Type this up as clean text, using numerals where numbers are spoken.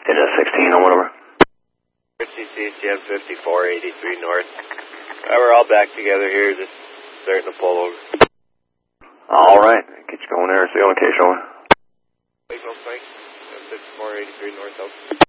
It is 16 or whatever. CCCM 5483 North. We're all back together here, just starting to pull over. All right. Get you going there. See you on location. Over. Wake up, Mike. 5483 North out.